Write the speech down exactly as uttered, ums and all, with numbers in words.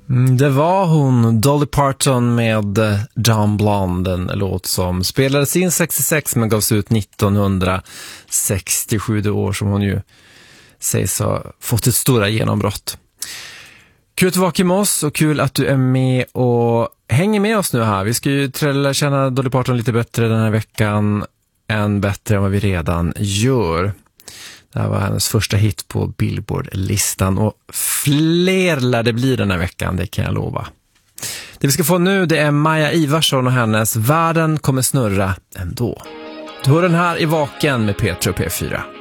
Mm, det var hon, Dolly Parton med John Blonde, en låt som spelades in sextiosex men gavs ut nittonhundrasextiosju, det år som hon ju sägs ha fått ett stora genombrott. Kul att du var med oss och kul att du är med och hänger med oss nu här. Vi ska ju lära känna Dolly Parton lite bättre den här veckan, än bättre än vad vi redan gör. Det här var hennes första hit på Billboard-listan och fler lär det bli den här veckan, det kan jag lova. Det vi ska få nu, det är Maja Ivarsson och hennes Världen kommer snurra ändå. Du hör den här i Vaken med P tre och P fyra.